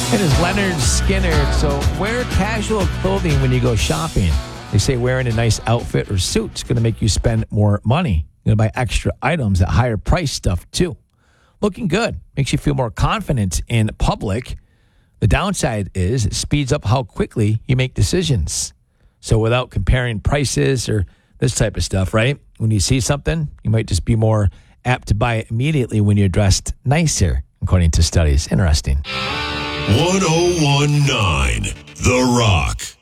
It is Leonard Skinner. So wear casual clothing when you go shopping. They say wearing a nice outfit or suit is going to make you spend more money. You're going to buy extra items at higher price stuff too. Looking good makes you feel more confident in public. The downside is it speeds up how quickly you make decisions. So without comparing prices or this type of stuff, right? When you see something, you might just be more apt to buy it immediately when you're dressed nicer, according to studies. Interesting. 1019 The Rock.